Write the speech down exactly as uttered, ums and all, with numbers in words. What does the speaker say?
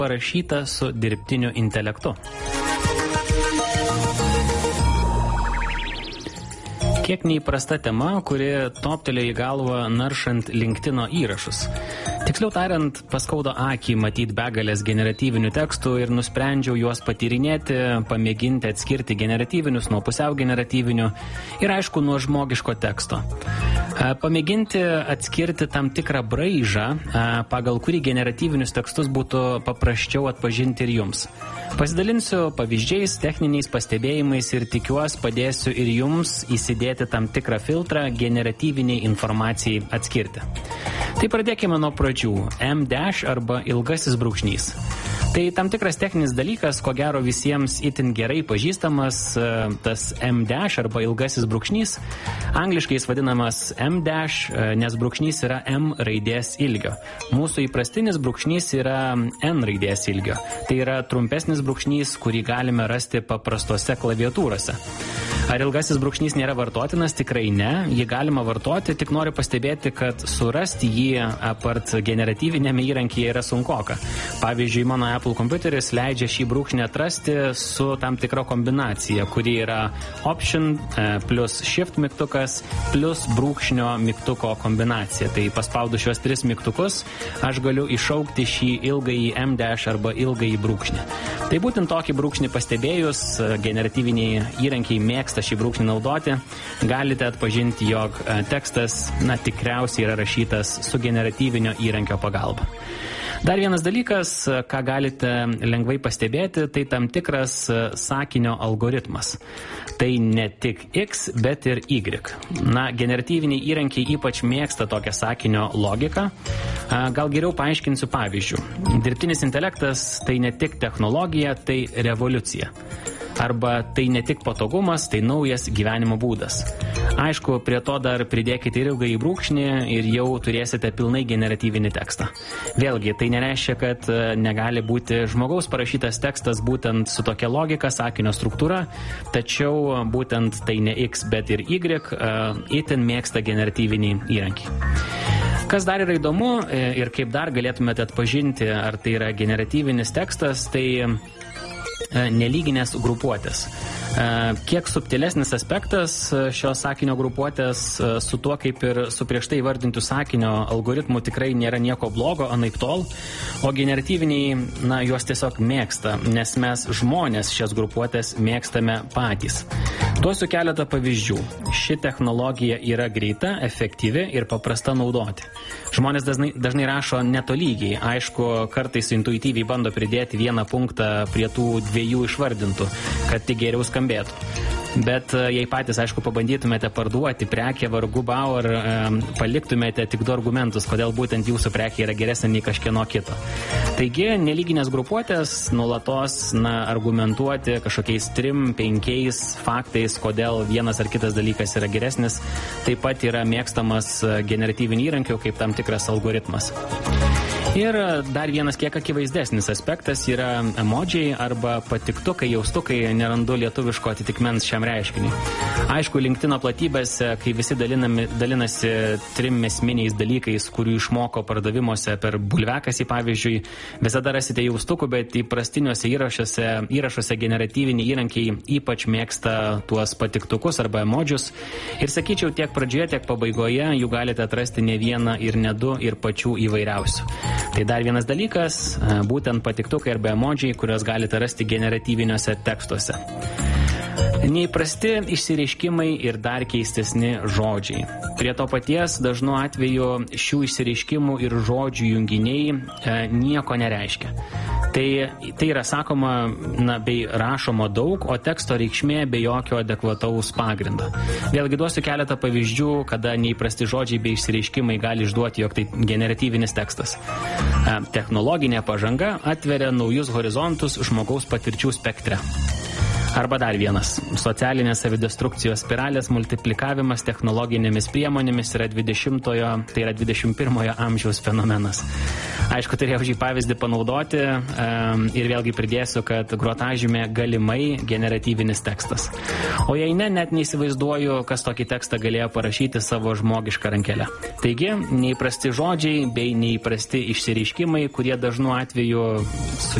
parašyta su dirbtiniu intelektu. Kiek neįprasta tema, kuri toptelėjo į galvą naršant LinkedIno įrašus. Tiksliau tariant, paskaudo akį matyti begalės generatyvinių tekstų ir nusprendžiau juos patyrinėti, pamėginti atskirti generatyvinius nuo pusiau generatyvinių ir aišku nuo žmogiško teksto. Pamėginti atskirti tam tikrą braižą, pagal kurį generatyvinius tekstus būtų paprasčiau atpažinti ir jums. Pasidalinsiu pavyzdžiais, techniniais pastebėjimais ir tikiuosi padėsiu ir jums įsidėti tam tikrą filtrą generatyviniai informacijai atskirti. Tai pradėkime nuo pradžių. M dash arba ilgasis brūkšnys. Tai tam tikras techninis dalykas, ko gero visiems itin gerai pažįstamas, tas M dash arba ilgasis brūkšnys. Angliškai jis vadinamas M dash, nes brūkšnys yra M raidės ilgio. Mūsų įprastinis brūkšnys yra N raidės ilgio. Tai yra trumpesnis brūkšnys, kurį galime rasti paprastose klaviatūrose. Ar ilgasis brūkšnys nėra vartotinas? Tikrai ne. Jį galima vartoti, tik noriu pastebėti, kad surasti jį apart generatyvinėme įrankyje yra sunkoka. Pavyzdžiui, mano Apple kompiuteris leidžia šį brūkšnį atrasti su tam tikra kombinacija, kuri yra Option plus Shift mygtukas plus brūkšnio mygtuko kombinacija. Tai paspaudus šios tris mygtukus, aš galiu iššaukti šį ilgąjį M dash arba ilgąjį brūkšnį. Tai būtent tokį brūkšnį pastebėjus, generatyviniai įrankiai mėgsta šį brūkšnį naudoti, galite atpažinti, jog tekstas, na, tikriausiai yra rašytas su generatyvinio įrankio pagalba. Dar vienas dalykas, ką galite lengvai pastebėti, tai tam tikras sakinio algoritmas. Tai ne tik X, bet ir Y. Na, generatyviniai įrankiai ypač mėgsta tokią sakinio logiką. Gal geriau paaiškinsiu pavyzdžių. Dirbtinis intelektas tai ne tik technologija, tai revoliucija. Arba tai ne tik patogumas, tai naujas gyvenimo būdas. Aišku, prie to dar pridėkite ir ilgąjį brūkšnį ir jau turėsite pilnai generatyvinį tekstą. Vėlgi, tai nereiškia, kad negali būti žmogaus parašytas tekstas būtent su tokia logika, sakinio struktūra, tačiau būtent tai ne X, bet ir Y itin mėgsta generatyvinį įrankį. Kas dar yra įdomu ir kaip dar galėtumėte atpažinti, ar tai yra generatyvinis tekstas, tai nelyginės grupuotės. Kiek subtilesnis aspektas šios sakinio grupuotės su tuo, kaip ir su prieš tai įvardintų sakinio algoritmų tikrai nėra nieko blogo, anaip tol, o generatyviniai, na, juos tiesiog mėgsta, nes mes žmonės šias grupuotės mėgstame patys. Duosiu keletą pavyzdžių. Ši technologija yra greita, efektyvi ir paprasta naudoti. Žmonės dažnai, dažnai rašo netolygiai. Aišku, kartais intuityviai bando pridėti vieną punktą prie tų dviejų išvardintų, kad tik geriau skambėtų. Bet jei patys, aišku, pabandytumėte parduoti prekę vargu bau ar e, paliktumėte tik du argumentus, kodėl būtent jūsų prekė yra geresnė nei kažkieno kito. Taigi, nelyginės grupuotės nuolatos, na, argumentuoti kažkokiais trim, penkiais faktais, kodėl vienas ar kitas dalykas yra geresnis, taip pat yra mėgstamas generatyvinių įrankių kaip tam tikras algoritmas. Ir dar vienas kiek akivaizdesnis aspektas yra emodžiai arba patiktukai, jaustukai, nerandu lietuviško atitikmens šiam reiškiniui. Aišku, LinkedIno platybėse, kai visi dalinami, dalinasi trim esminiais dalykais, kurių išmoko pardavimuose per bulviakasį, pavyzdžiui, visada rasite jaustukų, bet įprastiniuose įrašuose, įrašuose generatyviniai įrankiai ypač mėgsta tuos patiktukus arba emodžius. Ir sakyčiau, tiek pradžioje, tiek pabaigoje jų galite atrasti ne vieną ir ne du ir pačių įvairiausių. Tai dar vienas dalykas, būtent patiktukai arba emodžiai, kuriuos galite rasti generatyviniuose tekstuose. Neįprasti išsireiškimai ir dar keistesni žodžiai. Prie to paties dažnu atveju šių išsireiškimų ir žodžių junginiai e, nieko nereiškia. Tai, tai yra sakoma, na, bei rašoma daug, o teksto reikšmė be jokio adekvataus pagrindo. Vėlgi duosiu keletą pavyzdžių, kada neįprasti žodžiai bei išsireiškimai gali išduoti, jog tai generatyvinis tekstas. E, technologinė pažanga atveria naujus horizontus žmogaus patirčių spektre. Arba dar vienas. Socialinės savidestrukcijos spiralės multiplikavimas technologinėmis priemonėmis yra dvidešimtojo, tai yra dvidešimt pirmojo amžiaus fenomenas. Aišku, turėjau šį pavyzdį panaudoti um, ir vėlgi pridėsiu, kad grotažymė galimai generatyvinis tekstas. O jei ne, net neįsivaizduoju, kas tokį tekstą galėjo parašyti savo žmogišką rankelę. Taigi, neįprasti žodžiai bei neįprasti išsireiškimai, kurie dažnu atveju su